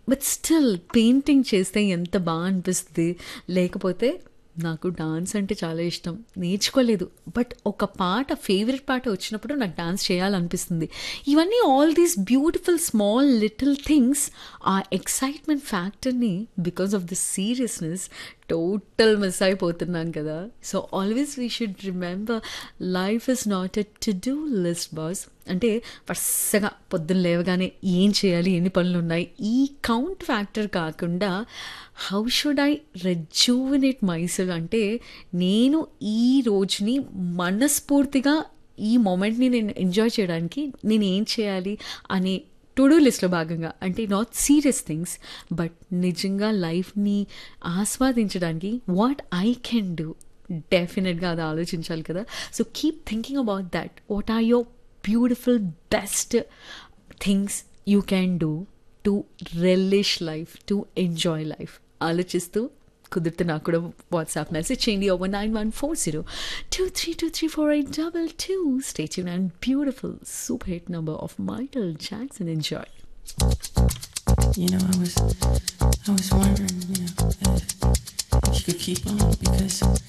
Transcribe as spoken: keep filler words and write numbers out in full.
But still painting చేస్తే ఎంత బాగా అనిపిస్తుంది. లేకపోతే నాకు డాన్స్ అంటే చాలా ఇష్టం, నేర్చుకోలేదు, బట్ ఒక పాట ఫేవరెట్ పాట వచ్చినప్పుడు నాకు డాన్స్ చేయాలనిపిస్తుంది. ఇవన్నీ all these beautiful small little things ఆ excitement ఫ్యాక్టర్ని because of the seriousness total miss అయిపోతున్నాను కదా. So always we should remember life is not A to do list boss. అంటే వరుసగా పొద్దున్న లేవగానే ఏం చేయాలి, ఎన్ని పనులు ఉన్నాయి, ఈ కౌంట్ ఫ్యాక్టర్ కాకుండా హౌ షుడ్ ఐ రెజ్యూవినేట్ మైసెల్ఫ్, అంటే నేను ఈ రోజుని మనస్ఫూర్తిగా ఈ మూమెంట్ని నేను ఎంజాయ్ చేయడానికి నేను ఏం చేయాలి అనే టు డూ లిస్ట్లో భాగంగా, అంటే నాట్ సీరియస్ థింగ్స్ బట్ నిజంగా లైఫ్ని ఆస్వాదించడానికి వాట్ ఐ కెన్ డూ, డెఫినెట్గా అది ఆలోచించాలి కదా. So keep thinking about that. What are your beautiful best things you can do to relish life, to enjoy life. ఆలోచిస్తూ కుదిరితే నాకు కూడా వాట్సాప్ మెసేజ్ చేయండి over nine one four zero two three two three four eight double two. Stay tuned and beautiful super hit number of Michael Jackson. Enjoy. You know, I was, I was wondering, you know, if, if you could keep on, because